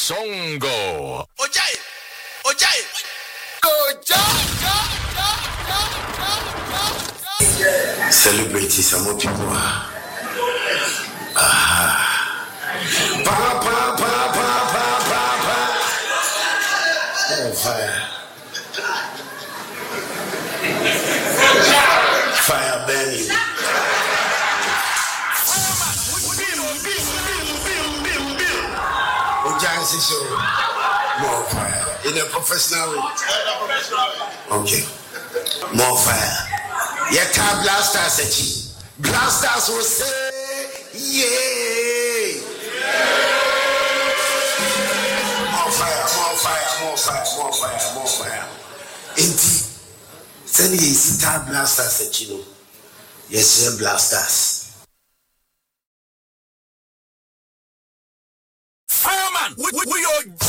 Songo. Ojai. Celebrity some more people. Oh, fire. Fire burning. Ojai show. More fire. In a professional way. Okay. More fire. Yeka blasters blasters will say yay. More fire. Indeed. Send ye blasters yes, blasters. Fireman, we are